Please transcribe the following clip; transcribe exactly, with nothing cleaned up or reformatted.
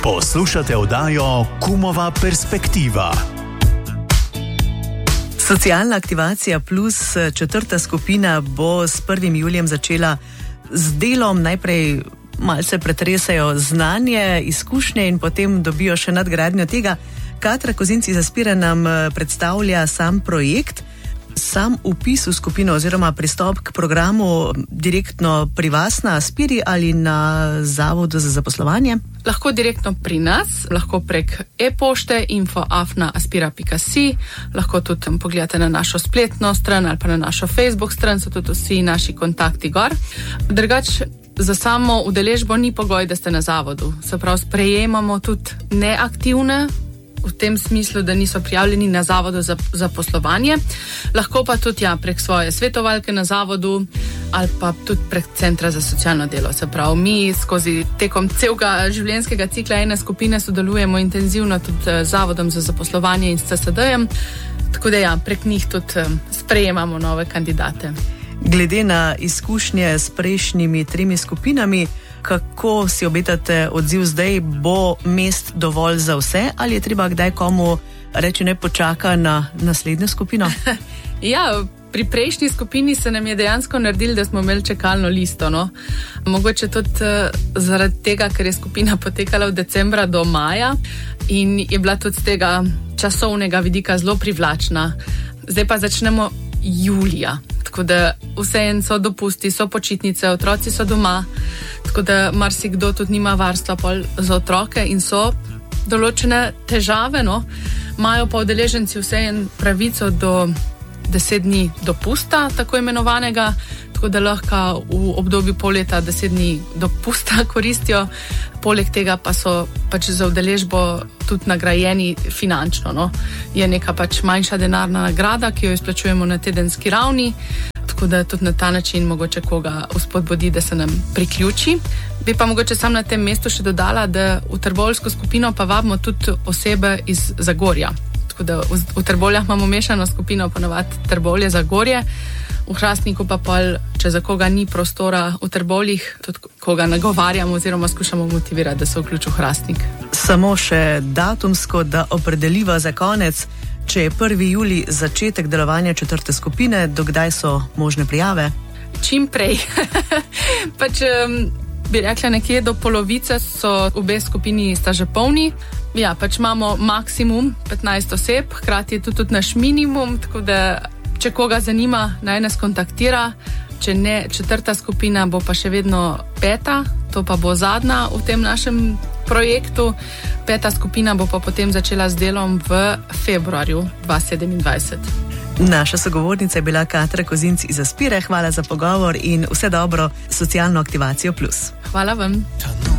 Poslušate oddajo Kumova perspektiva. Socialna aktivacija plus četrta skupina bo s prvim julijem začela z delom. Najprej malce pretresajo znanje, izkušnje in potem dobijo še nadgradnjo tega. Katra Kozinc iz Aspire nam predstavlja sam projekt. Sam vpis v skupino oziroma pristop k programu direktno pri vas na Aspiri ali na Zavodu za zaposlovanje? Lahko direktno pri nas, lahko prek e-pošte info afna aspira pika si, lahko tudi tam pogledate na našo spletno stran ali pa na našo Facebook stran, so tudi vsi naši kontakti gor. Drugač, za samo udeležbo ni pogoj, da ste na zavodu. Se pravi, sprejemamo tudi neaktivne, v tem smislu, da niso prijavljeni na Zavodu za, za poslovanje. Lahko pa tudi ja, prek svoje svetovalke na zavodu ali pa tudi prek Centra za socialno delo. Se pravi, mi skozi tekom celega življenjskega cikla ene skupine sodelujemo intenzivno tudi z Zavodom za zaposlovanje in s C S D-jem, tako da ja, prek njih tudi sprejemamo nove kandidate. Glede na izkušnje s prejšnjimi tremi skupinami, kako si obetate odziv zdaj? Bo mest dovolj za vse ali je treba kdaj komu reči, ne počaka na naslednjo skupino? Ja, pri prejšnji skupini se nam je dejansko naredili, da smo imeli čakalno listo. No? Mogoče tudi uh, zaradi tega, ker je skupina potekala od decembra do maja in je bila tudi z tega časovnega vidika zelo privlačna. Zdaj pa začnemo julija. Tako da vseeno so dopusti, so počitnice, otroci so doma, tako da marsikdo tudi nima varstva pol za otroke in so določene težave, no. Imajo pa udeleženci vseeno pravico do deset dni dopusta, tako imenovanega, tako da lahko v obdobju pol leta deset dni dopusta koristijo. Poleg tega pa so pač za udeležbo tudi nagrajeni finančno, no. Je neka pač manjša denarna nagrada, ki jo izplačujemo na tedenski ravni, tako da tudi na ta način mogoče koga vzpodbudi, da se nam priključi. Bi pa mogoče sam na tem mestu še dodala, da v trboveljsko skupino pa vabimo tudi osebe iz Zagorja. Tako da v, v Trbovljah imamo mešano skupino, ponovadi Trbovlje, Zagorje. V Hrastniku pa pol, če za koga ni prostora v Trbovljih, tudi koga nagovarjamo oziroma skušamo motivirati, da se vključi v Hrastnik. Samo še datumsko, da opredeliva za konec, če je prvi julij začetek delovanja četrte skupine, dokdaj so možne prijave? Čim prej. pač um, bi rekla nekje do polovice so obe skupini sta že polni. Ja, pač imamo maksimum petnajst oseb, hkrati je tudi, tudi naš minimum, tako da če koga zanima, naj nas kontaktira. Če ne, četrta skupina bo pa še vedno peta, to pa bo zadnja v tem našem projektu. Peta skupina bo pa potem začela z delom v februarju dva tisoč sedemindvajset. Naša sogovornica je bila Katra Kozinc iz Aspire. Hvala za pogovor in vse dobro s socialno aktivacijo plus. Hvala vam.